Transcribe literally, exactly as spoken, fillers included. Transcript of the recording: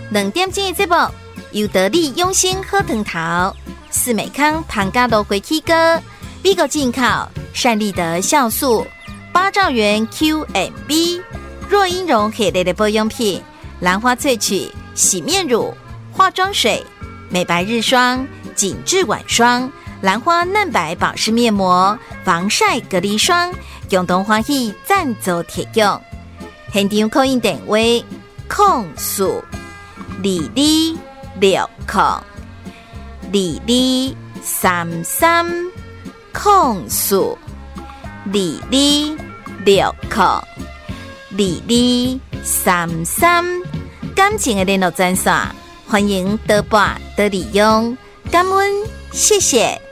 两点钟的节目，由得力用心喝藤桃、四美康糖加豆回起哥、美国进口善利德酵素、八兆元 Q M B、若英绒系列的保养品、兰花萃取洗面乳、化妆水、美白日霜、紧致晚霜、兰花嫩白保湿面膜、防晒隔离霜，共同欢喜赞助提供。现场扣印电话：控诉二二六控二二三三控诉二二六控二二三三。感情的联络专线，欢迎多拨多利用，感恩，谢谢。